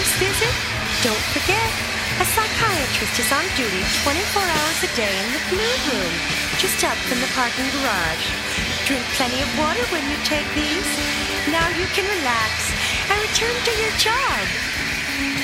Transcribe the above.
house visit? Don't forget, a psychiatrist is on duty 24 hours a day in the Blue Room, just out from the parking garage. Drink plenty of water when you take these. Now you can relax and return to your job.